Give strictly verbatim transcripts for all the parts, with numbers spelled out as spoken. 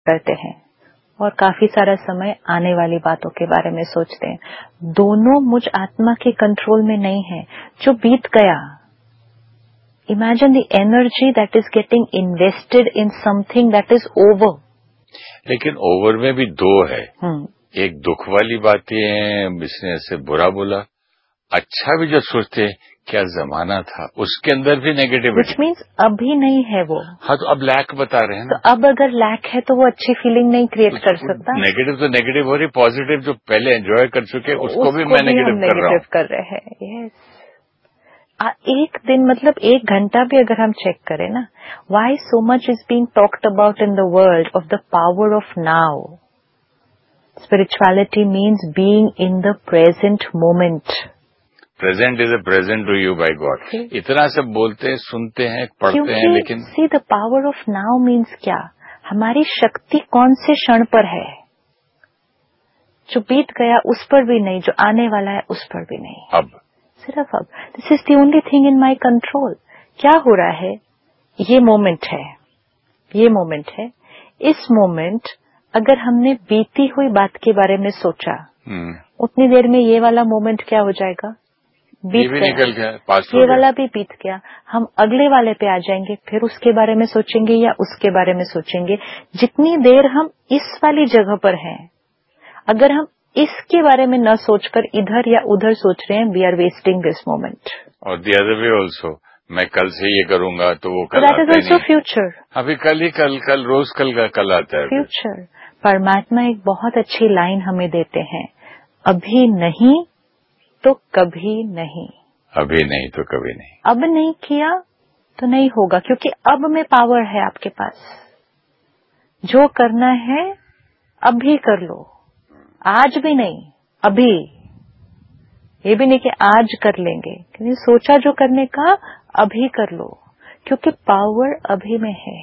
करते हैं और काफी सारा समय आने वाली बातों के बारे में सोचते हैं. दोनों मुझ आत्मा के कंट्रोल में नहीं है. जो बीत गया, imagine the energy that is getting invested in something that is over. लेकिन ओवर में भी दो है. एक दुख वाली बातें हैं, इसने ऐसे बुरा बोला. अच्छा भी जो सोचते हैं क्या जमाना था, उसके अंदर भी नेगेटिविटी. विच मीन्स अभी नहीं है वो. हाँ, तो अब लैक बता रहे हैं ना. तो अब अगर लैक है तो वो अच्छी फीलिंग नहीं क्रिएट कर सकता. नेगेटिव तो नेगेटिव हो रही, पॉजिटिव जो पहले एंजॉय कर चुके उसको, उसको भी मैं नेगेटिव कर रहा हूँ. कर रहे हैं. यस. एक दिन मतलब एक घंटा भी अगर हम चेक करें ना, why so much is being talked about in the world of the power of now. Spirituality means being in the present moment. Present is a present to you bye God. इतना सब बोलते हैं, सुनते हैं, पढ़ते हैं, लेकिन see the power of now means क्या. हमारी शक्ति कौन से क्षण पर है. जो बीत गया उस पर भी नहीं, जो आने वाला है उस पर भी नहीं. अब सिर्फ अब. This is the only thing in my control. क्या हो रहा है, ये मोमेंट है, ये मोमेंट है. इस मोमेंट अगर हमने बीती हुई बात के बारे में सोचा, उतनी देर में ये वाला मोमेंट क्या हो जाएगा, बीत ये भी निकल गया, पास हो ये गया. वाला भी बीत गया. हम अगले वाले पे आ जाएंगे, फिर उसके बारे में सोचेंगे या उसके बारे में सोचेंगे. जितनी देर हम इस वाली जगह पर हैं, अगर हम इसके बारे में न सोचकर इधर या उधर सोच रहे हैं, we are wasting this moment. और द अदर वे ऑल्सो, मैं कल से ये करूंगा तो वो कल दैट इज ऑल्सो फ्यूचर. अभी कल ही कल कल रोज कल का कल आता है फ्यूचर. परमात्मा एक बहुत अच्छी लाइन हमें देते हैं, अभी नहीं तो कभी नहीं. अभी नहीं तो कभी नहीं. अब नहीं किया तो नहीं होगा, क्योंकि अब में पावर है आपके पास. जो करना है अभी कर लो. आज भी नहीं, अभी. ये भी नहीं कि आज कर लेंगे, क्योंकि सोचा जो करने का अभी कर लो, क्योंकि पावर अभी में है.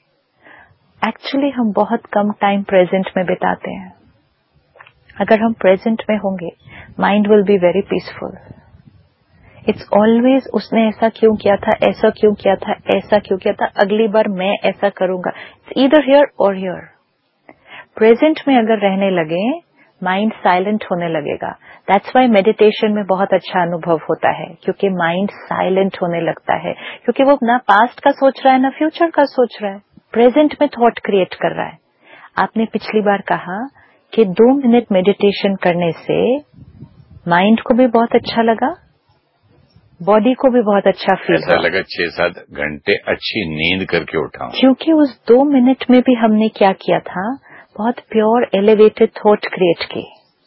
एक्चुअली हम बहुत कम टाइम प्रेजेंट में बिताते हैं. अगर हम प्रेजेंट में होंगे, mind will be very peaceful. It's always उसने ऐसा क्यों किया था, ऐसा क्यों किया था, ऐसा क्यों किया था, अगली बार मैं ऐसा करूंगा. इट्स ईदर हियर और हियर. प्रेजेंट में अगर रहने लगे, माइंड साइलेंट होने लगेगा. दैट्स व्हाई मेडिटेशन में बहुत अच्छा अनुभव होता है, क्योंकि माइंड साइलेंट होने लगता है, क्योंकि वो ना पास्ट का सोच रहा है ना फ्यूचर का सोच रहा है. प्रेजेंट में थॉट क्रिएट कर रहा है. आपने पिछली बार कहा कि दो मिनट मेडिटेशन करने से माइंड को भी बहुत अच्छा लगा, बॉडी को भी बहुत अच्छा फील ऐसा लगा छह सात घंटे अच्छी नींद करके उठा. क्योंकि उस दो मिनट में भी हमने क्या किया था, बहुत प्योर एलिवेटेड थॉट क्रिएट की.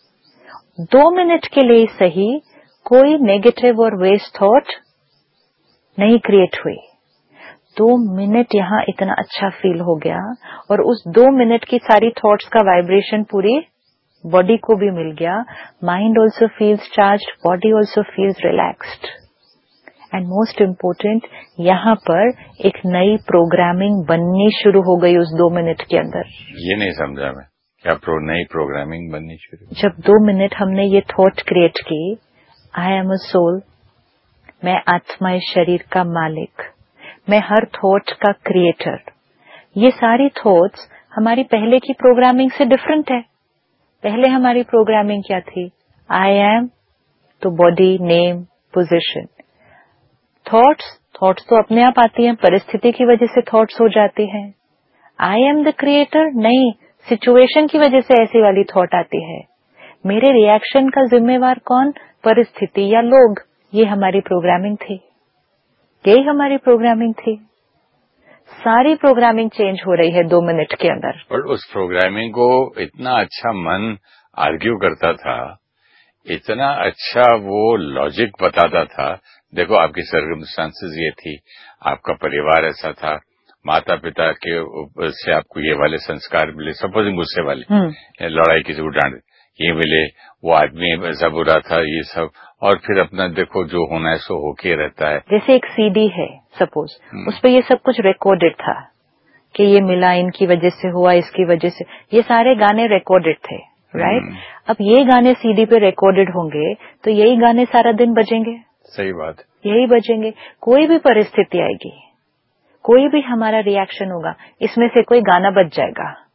दो मिनट के लिए सही, कोई नेगेटिव और वेस्ट थॉट नहीं क्रिएट हुई. दो मिनट यहाँ इतना अच्छा फील हो गया, और उस दो मिनट की सारी थॉट्स का वाइब्रेशन पूरी बॉडी को भी मिल गया. Mind also feels charged, body also feels relaxed. And most important, यहाँ पर एक नई प्रोग्रामिंग बननी शुरू हो गई उस दो मिनट के अंदर. ये नहीं समझा मैं, क्या प्रो, नई प्रोग्रामिंग बननी शुरू. जब दो मिनट हमने ये थॉट क्रिएट की, आई एम अ सोल, मैं आत्मा इस शरीर का मालिक, मैं हर थॉट का क्रिएटर. ये सारी थॉट्स हमारी पहले की प्रोग्रामिंग से डिफरेंट है. पहले हमारी प्रोग्रामिंग क्या थी, आई एम तो body, name, position. Thoughts thoughts तो अपने आप आती हैं, परिस्थिति की वजह से थॉट्स हो जाती हैं. आई एम द क्रिएटर नहीं, सिचुएशन की वजह से ऐसी वाली थॉट आती है. मेरे रिएक्शन का जिम्मेवार कौन, परिस्थिति या लोग. ये हमारी प्रोग्रामिंग थी, यही हमारी प्रोग्रामिंग थी. सारी प्रोग्रामिंग चेंज हो रही है दो मिनट के अंदर. और उस प्रोग्रामिंग को इतना अच्छा मन आर्ग्यू करता था, इतना अच्छा वो लॉजिक बताता था. देखो आपकी सर्कमस्टांसेस ये थी, आपका परिवार ऐसा था, माता पिता के से आपको ये वाले संस्कार मिले, सपोजिंग गुस्से वाले, लड़ाई किसी को डांट ये मिले, वो आदमी ऐसा बुरा था, ये सब. और फिर अपना देखो जो होना है सो होके रहता है. जैसे एक सीडी है सपोज, उस पर ये सब कुछ रिकॉर्डेड था कि ये मिला, इनकी वजह से हुआ, इसकी वजह से, ये सारे गाने रिकॉर्डेड थे. Right right? अब ये गाने सीडी पे रिकॉर्डेड होंगे तो यही गाने सारा दिन बजेंगे. सही बात. यही बजेंगे. कोई भी परिस्थिति आएगी, कोई भी हमारा रिएक्शन होगा, इसमें से कोई गाना बज जाएगा.